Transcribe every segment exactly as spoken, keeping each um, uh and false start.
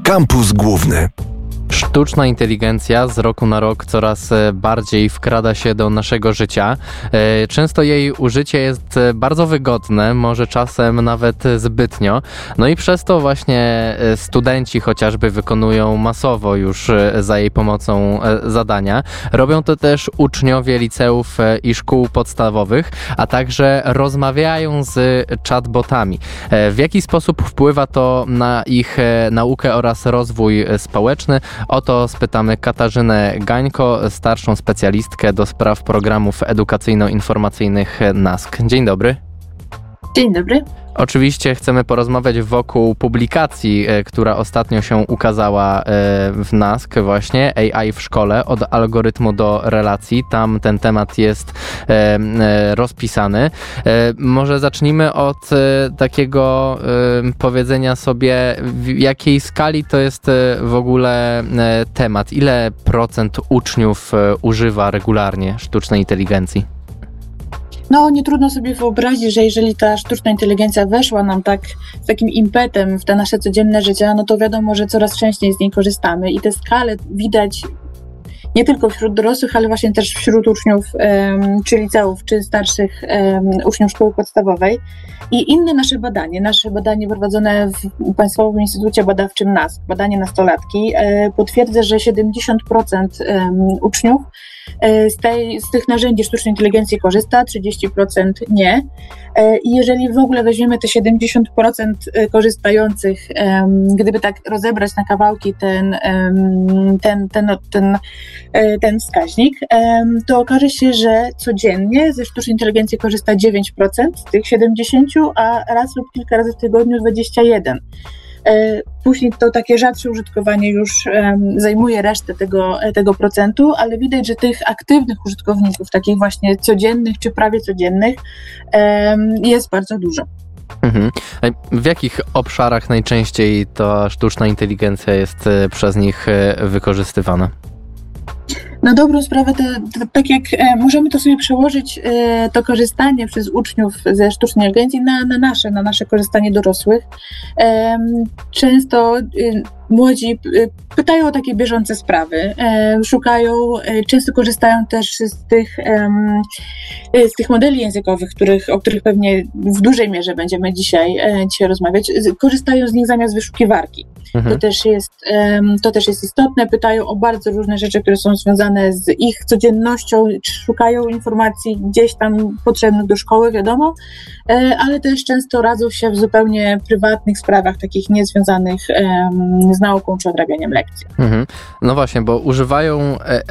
Kampus Główny. Sztuczna inteligencja z roku na rok coraz bardziej wkrada się do naszego życia. Często jej użycie jest bardzo wygodne, może czasem nawet zbytnio. No i przez to właśnie studenci chociażby wykonują masowo już za jej pomocą zadania. Robią to też uczniowie liceów i szkół podstawowych, a także rozmawiają z chatbotami. W jaki sposób wpływa to na ich naukę oraz rozwój społeczny? O to spytamy Katarzynę Gańko, starszą specjalistkę do spraw programów edukacyjno-informacyjnych N A S K. Dzień dobry. Dzień dobry. Oczywiście chcemy porozmawiać wokół publikacji, która ostatnio się ukazała w N A S K właśnie, A I w szkole, od algorytmu do relacji. Tam ten temat jest rozpisany. Może zacznijmy od takiego powiedzenia sobie, w jakiej skali to jest w ogóle temat. Ile procent uczniów używa regularnie sztucznej inteligencji? No, nie trudno sobie wyobrazić, że jeżeli ta sztuczna inteligencja weszła nam tak z takim impetem w te nasze codzienne życie, no to wiadomo, że coraz częściej z niej korzystamy i tę skalę widać nie tylko wśród dorosłych, ale właśnie też wśród uczniów, um, czy liceów, czy starszych um, uczniów szkoły podstawowej. I inne nasze badanie, nasze badanie prowadzone w Państwowym Instytucie Badawczym N A S K, badanie nastolatki, e, potwierdza, że siedemdziesiąt procent um, uczniów z, tej, z tych narzędzi sztucznej inteligencji korzysta, trzydzieści procent nie. I jeżeli w ogóle weźmiemy te siedemdziesiąt procent korzystających, gdyby tak rozebrać na kawałki ten, ten, ten, ten, ten wskaźnik, to okaże się, że codziennie ze sztucznej inteligencji korzysta dziewięć procent z tych siedemdziesiąt, a raz lub kilka razy w tygodniu dwadzieścia jeden procent. Później to takie rzadsze użytkowanie już um, zajmuje resztę tego, tego procentu, ale widać, że tych aktywnych użytkowników, takich właśnie codziennych czy prawie codziennych, um, jest bardzo dużo. Mhm. W jakich obszarach najczęściej ta sztuczna inteligencja jest przez nich wykorzystywana? Na dobrą sprawę, to, to, tak jak e, możemy to sobie przełożyć, e, to korzystanie przez uczniów ze sztucznej inteligencji na, na nasze, na nasze korzystanie dorosłych. E, często e, młodzi e, pytają o takie bieżące sprawy, e, szukają, e, często korzystają też z tych, e, z tych modeli językowych, których, o których pewnie w dużej mierze będziemy dzisiaj, e, dzisiaj rozmawiać. Korzystają z nich zamiast wyszukiwarki. Mhm. To też jest, e, to też jest istotne. Pytają o bardzo różne rzeczy, które są związane z ich codziennością, szukają informacji gdzieś tam potrzebnych do szkoły, wiadomo, ale też często radzą się w zupełnie prywatnych sprawach, takich niezwiązanych um, z nauką czy odrabianiem lekcji. Mhm. No właśnie, bo używają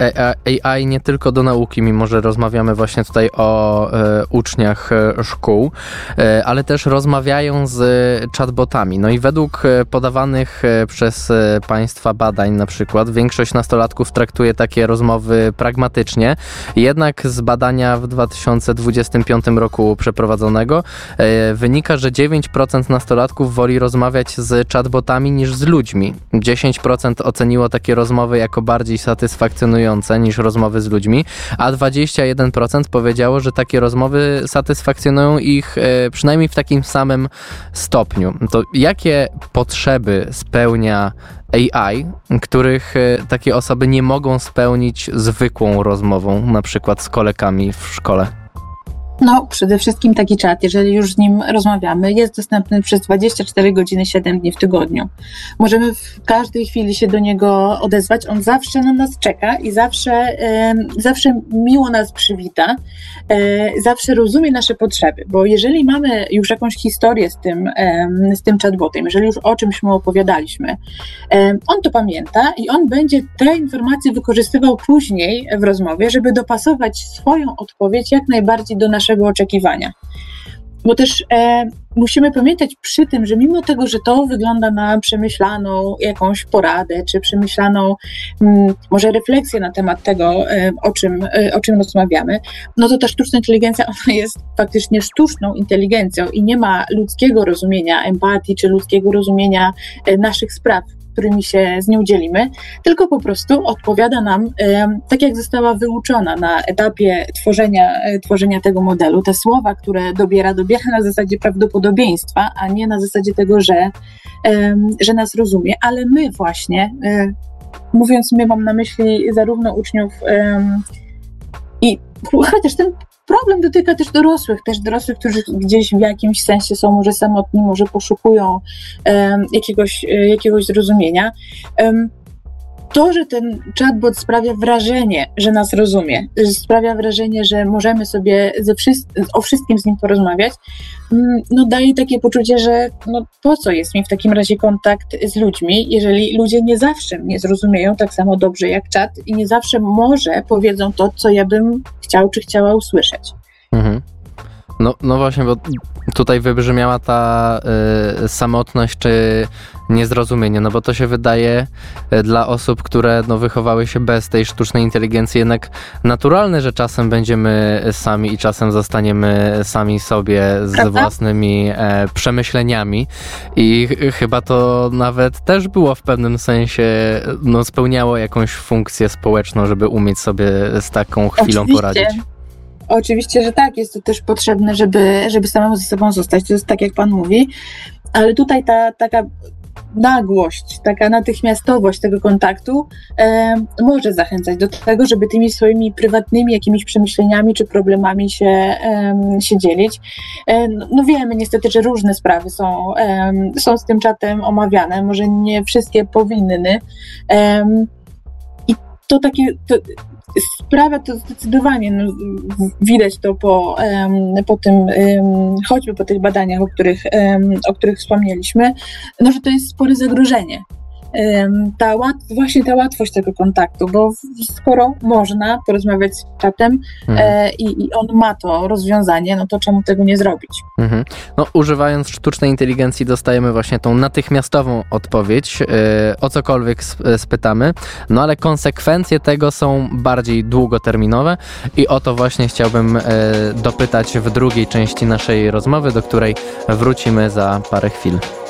A I nie tylko do nauki, mimo że rozmawiamy właśnie tutaj o e, uczniach e, szkół, e, ale też rozmawiają z chatbotami. No i według podawanych przez Państwa badań na przykład większość nastolatków traktuje takie rozmowy pragmatycznie, jednak z badania w dwa tysiące dwudziestym piątym roku przeprowadzonego e, wynika, że dziewięć procent nastolatków woli rozmawiać z chatbotami niż z ludźmi. dziesięć procent oceniło takie rozmowy jako bardziej satysfakcjonujące niż rozmowy z ludźmi, a dwadzieścia jeden procent powiedziało, że takie rozmowy satysfakcjonują ich e, przynajmniej w takim samym stopniu. To jakie potrzeby spełnia A I, których takie osoby nie mogą spełnić zwykłą rozmową, na przykład z kolegami w szkole? No, przede wszystkim taki czat, jeżeli już z nim rozmawiamy, jest dostępny przez dwadzieścia cztery godziny, siedem dni w tygodniu. Możemy w każdej chwili się do niego odezwać, on zawsze na nas czeka i zawsze, e, zawsze miło nas przywita, e, zawsze rozumie nasze potrzeby, bo jeżeli mamy już jakąś historię z tym, e, z tym chatbotem, jeżeli już o czymś mu opowiadaliśmy, e, on to pamięta i on będzie te informacje wykorzystywał później w rozmowie, żeby dopasować swoją odpowiedź jak najbardziej do naszego oczekiwania. Bo też e, musimy pamiętać przy tym, że mimo tego, że to wygląda na przemyślaną jakąś poradę, czy przemyślaną m, może refleksję na temat tego, e, o czym, e, o czym rozmawiamy, no to ta sztuczna inteligencja, ona jest faktycznie sztuczną inteligencją i nie ma ludzkiego rozumienia empatii, czy ludzkiego rozumienia e, naszych spraw którymi się z nią dzielimy, tylko po prostu odpowiada nam e, tak, jak została wyuczona na etapie tworzenia, e, tworzenia tego modelu. Te słowa, które dobiera, dobiera na zasadzie prawdopodobieństwa, a nie na zasadzie tego, że, e, że nas rozumie, ale my właśnie, e, mówiąc my, mam na myśli zarówno uczniów e, i chociaż ten problem dotyka też dorosłych, też dorosłych, którzy gdzieś w jakimś sensie są może samotni, może poszukują um, jakiegoś, jakiegoś zrozumienia. Um, to, że ten chatbot sprawia wrażenie, że nas rozumie, że sprawia wrażenie, że możemy sobie ze wszyst- o wszystkim z nim porozmawiać, no daje takie poczucie, że no po co jest mi w takim razie kontakt z ludźmi, jeżeli ludzie nie zawsze mnie zrozumieją tak samo dobrze jak czat i nie zawsze może powiedzą to, co ja bym chciał czy chciała usłyszeć. Mhm. No, no właśnie, bo tutaj wybrzmiała ta y, samotność czy niezrozumienie, no bo to się wydaje y, dla osób, które no, wychowały się bez tej sztucznej inteligencji jednak naturalne, że czasem będziemy sami i czasem zostaniemy sami sobie z Prawda? własnymi e, przemyśleniami i ch- chyba to nawet też było w pewnym sensie, no spełniało jakąś funkcję społeczną, żeby umieć sobie z taką chwilą Oczywiście. poradzić. Oczywiście, że tak, jest to też potrzebne, żeby, żeby samemu ze sobą zostać, to jest tak, jak pan mówi, ale tutaj ta taka nagłość, taka natychmiastowość tego kontaktu e, może zachęcać do tego, żeby tymi swoimi prywatnymi jakimiś przemyśleniami czy problemami się, e, się dzielić. E, no wiemy niestety, że różne sprawy są, e, są z tym czatem omawiane, może nie wszystkie powinny. E, I to takie... To, sprawia to zdecydowanie, no, widać to po, um, po tym, um, choćby po tych badaniach, o których, um, o których wspomnieliśmy, no, że to jest spore zagrożenie. Um, ta łat, właśnie ta łatwość tego kontaktu, bo skoro można porozmawiać z czatem mhm. e, i, i on ma to rozwiązanie, no to czemu tego nie zrobić? Mhm. No, używając sztucznej inteligencji dostajemy właśnie tą natychmiastową odpowiedź, yy, o cokolwiek sp- spytamy, no ale konsekwencje tego są bardziej długoterminowe i o to właśnie chciałbym yy, dopytać w drugiej części naszej rozmowy, do której wrócimy za parę chwil.